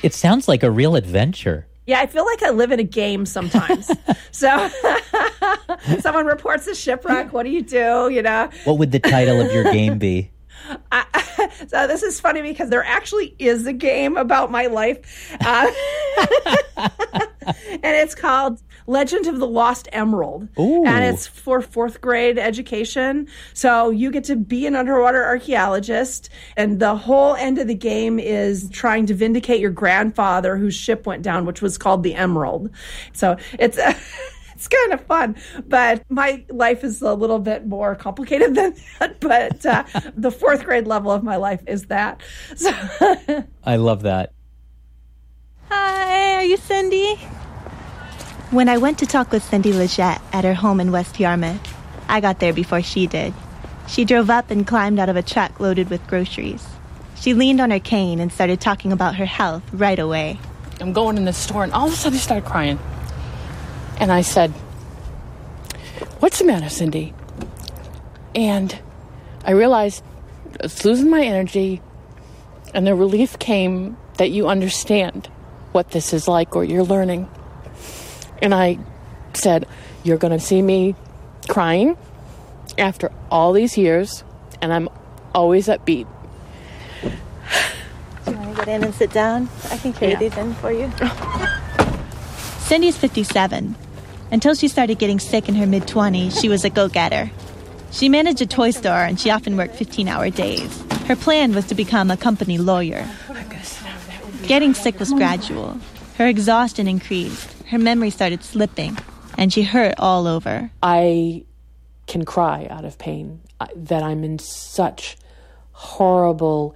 It sounds like a real adventure. Yeah, I feel like I live in a game sometimes. So someone reports a shipwreck. What do you do? You know? What would the title of your game be? So this is funny because there actually is a game about my life. And it's called Legend of the Lost Emerald. Ooh. And it's for 4th grade education. So you get to be an underwater archaeologist. And the whole end of the game is trying to vindicate your grandfather whose ship went down, which was called the Emerald. So it's... It's kind of fun, but my life is a little bit more complicated than that. But the 4th grade level of my life is that. So I love that. Hi, are you Cindy? When I went to talk with Cindy Legette at her home in West Yarmouth, I got there before she did. She drove up and climbed out of a truck loaded with groceries. She leaned on her cane and started talking about her health right away. I'm going in the store, and all of a sudden I started crying. And I said, "What's the matter, Cindy?" And I realized I was losing my energy, and the relief came that you understand what this is like, or you're learning. And I said, "You're going to see me crying after all these years, and I'm always upbeat." Do you want to get in and sit down? I can carry these in for you. Cindy's 57. Until she started getting sick in her mid-20s, she was a go-getter. She managed a toy store, and she often worked 15-hour days. Her plan was to become a company lawyer. Getting sick was gradual. Her exhaustion increased. Her memory started slipping, and she hurt all over. I can cry out of pain, that I'm in such horrible...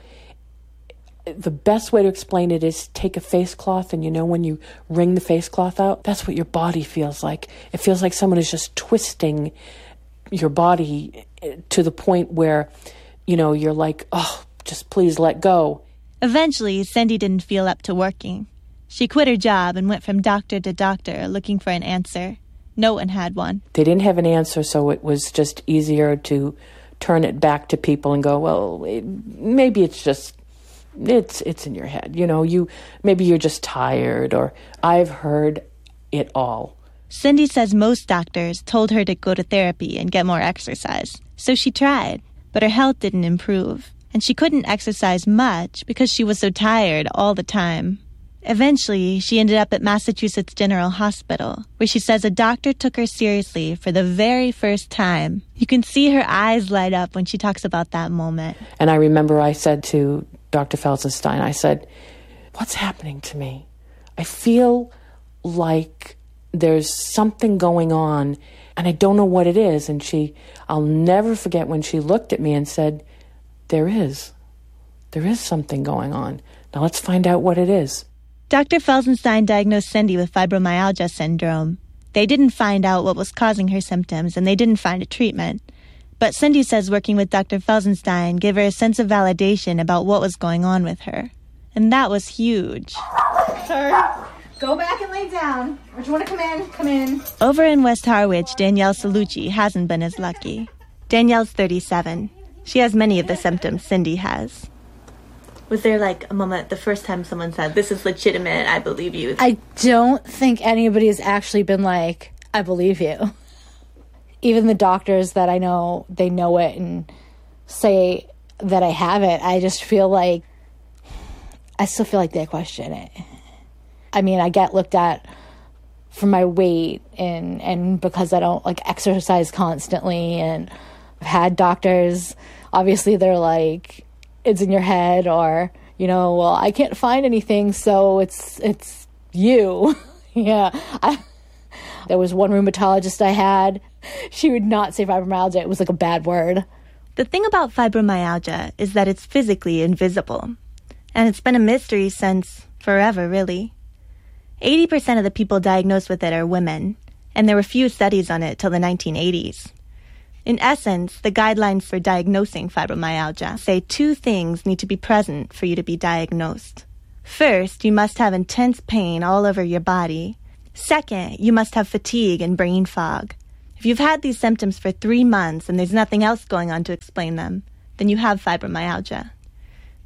The best way to explain it is take a face cloth, and you know when you wring the face cloth out, that's what your body feels like. It feels like someone is just twisting your body to the point where, you know, you're like, oh, just please let go. Eventually, Cindy didn't feel up to working. She quit her job and went from doctor to doctor looking for an answer. No one had one. They didn't have an answer, so it was just easier to turn it back to people and go, well, maybe it's just... It's in your head. You know, maybe you're just tired, or I've heard it all. Cindy says most doctors told her to go to therapy and get more exercise. So she tried, but her health didn't improve. And she couldn't exercise much because she was so tired all the time. Eventually, she ended up at Massachusetts General Hospital, where she says a doctor took her seriously for the very first time. You can see her eyes light up when she talks about that moment. And I remember I said to Dr. Felsenstein, I said, "What's happening to me? I feel like there's something going on, and I don't know what it is." And I'll never forget when she looked at me and said, There is something going on. Now let's find out what it is." Dr. Felsenstein diagnosed Cindy with fibromyalgia syndrome. They didn't find out what was causing her symptoms, and they didn't find a treatment. But Cindy says working with Dr. Felsenstein gave her a sense of validation about what was going on with her. And that was huge. Sorry. Go back and lay down. Or do you want to come in? Come in. Over in West Harwich, Danielle Salucci hasn't been as lucky. Danielle's 37. She has many of the symptoms Cindy has. Was there like a moment the first time someone said, "This is legitimate, I believe you"? I don't think anybody has actually been like, "I believe you." Even the doctors that I know, they know it and say that I have it. I just feel like, I still feel like they question it. I mean, I get looked at for my weight and because I don't like exercise constantly, and I've had doctors, obviously they're like, it's in your head, or, you know, well, I can't find anything, so it's you. Yeah. There was one rheumatologist I had. She would not say fibromyalgia. It was like a bad word. The thing about fibromyalgia is that it's physically invisible. And it's been a mystery since forever, really. 80% of the people diagnosed with it are women, and there were few studies on it till the 1980s. In essence, the guidelines for diagnosing fibromyalgia say 2 things need to be present for you to be diagnosed. First, you must have intense pain all over your body. Second, you must have fatigue and brain fog. If you've had these symptoms for 3 months and there's nothing else going on to explain them, then you have fibromyalgia.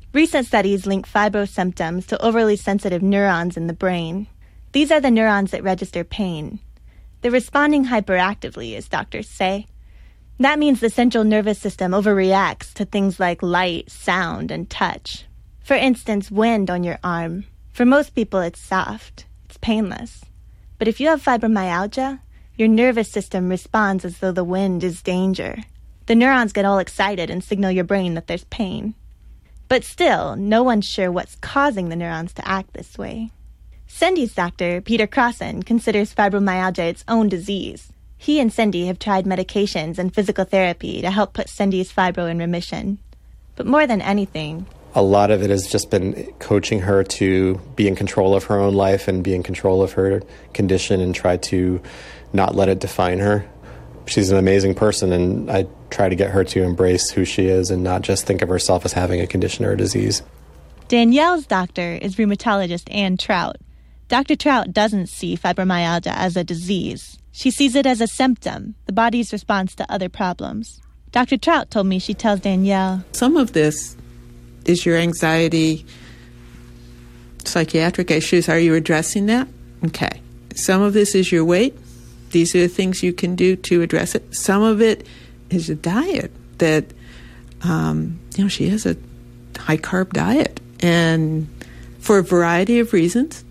Recent studies link fibro symptoms to overly sensitive neurons in the brain. These are the neurons that register pain. They're responding hyperactively, as doctors say. That means the central nervous system overreacts to things like light, sound, and touch. For instance, wind on your arm. For most people, it's soft. It's painless. But if you have fibromyalgia, your nervous system responds as though the wind is danger. The neurons get all excited and signal your brain that there's pain. But still, no one's sure what's causing the neurons to act this way. Cindy's doctor, Peter Crossan, considers fibromyalgia its own disease. He and Cindy have tried medications and physical therapy to help put Cindy's fibro in remission. But more than anything, a lot of it has just been coaching her to be in control of her own life and be in control of her condition and try to not let it define her. She's an amazing person, and I try to get her to embrace who she is and not just think of herself as having a condition or a disease. Danielle's doctor is rheumatologist Ann Trout. Dr. Trout doesn't see fibromyalgia as a disease. She sees it as a symptom, the body's response to other problems. Dr. Trout told me she tells Danielle, some of this is your anxiety, psychiatric issues. Are you addressing that? Okay. Some of this is your weight. These are the things you can do to address it. Some of it is a diet that, she has a high-carb diet. And for a variety of reasons,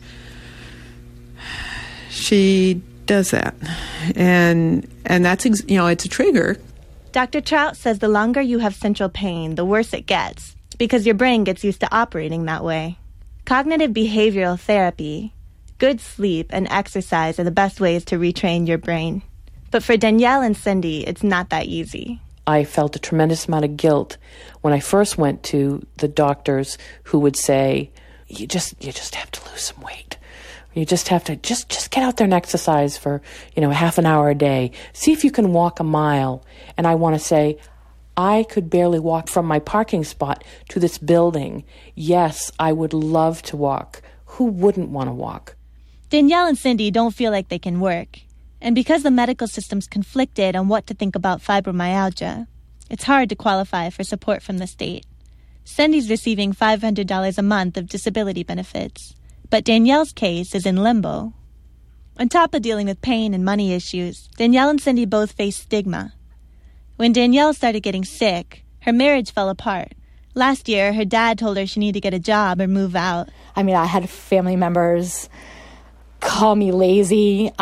she does that. And that's, it's a trigger. Dr. Trout says the longer you have central pain, the worse it gets, because your brain gets used to operating that way. Cognitive behavioral therapy, good sleep, and exercise are the best ways to retrain your brain. But for Danielle and Cindy, it's not that easy. I felt a tremendous amount of guilt when I first went to the doctors who would say, you just have to lose some weight. You just have to just get out there and exercise for, half an hour a day. See if you can walk a mile. And I want to say, I could barely walk from my parking spot to this building. Yes, I would love to walk. Who wouldn't want to walk? Danielle and Cindy don't feel like they can work. And because the medical system's conflicted on what to think about fibromyalgia, it's hard to qualify for support from the state. Cindy's receiving $500 a month of disability benefits, but Danielle's case is in limbo. On top of dealing with pain and money issues, Danielle and Cindy both face stigma. When Danielle started getting sick, her marriage fell apart. Last year, her dad told her she needed to get a job or move out. I mean, I had family members call me lazy,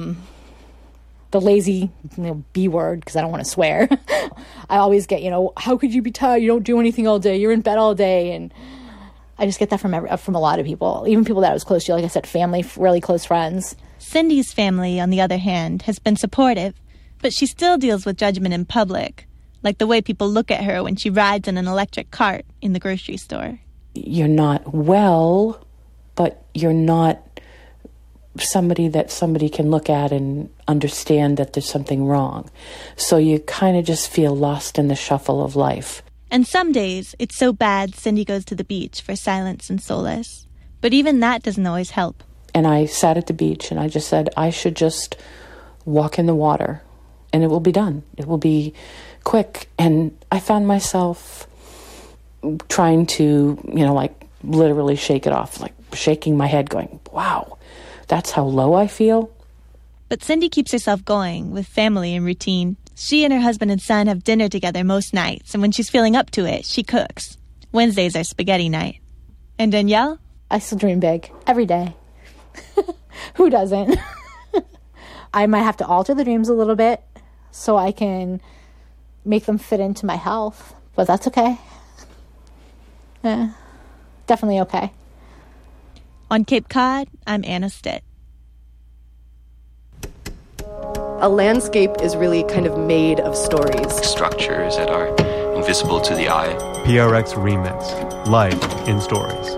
the lazy B word, because I don't want to swear. I always get, how could you be tired? You don't do anything all day. You're in bed all day. And I just get that from a lot of people, even people that I was close to. Like I said, family, really close friends. Cindy's family, on the other hand, has been supportive, but she still deals with judgment in public, like the way people look at her when she rides in an electric cart in the grocery store. You're not well, but you're not somebody that somebody can look at and understand that there's something wrong. So you kind of just feel lost in the shuffle of life. And some days, it's so bad Cindy goes to the beach for silence and solace. But even that doesn't always help. And I sat at the beach and I just said, I should just walk in the water and it will be done. It will be quick. And I found myself trying to, literally shake it off, like shaking my head going, wow, that's how low I feel. But Cindy keeps herself going with family and routine. She and her husband and son have dinner together most nights, and when she's feeling up to it, she cooks. Wednesdays are spaghetti night. And Danielle? I still dream big every day. Who doesn't? I might have to alter the dreams a little bit so I can make them fit into my health, but that's okay. Definitely okay. On Cape Cod, I'm Anna Stitt. A landscape is really kind of made of stories. Structures that are invisible to the eye. PRX Remix. Life in Stories.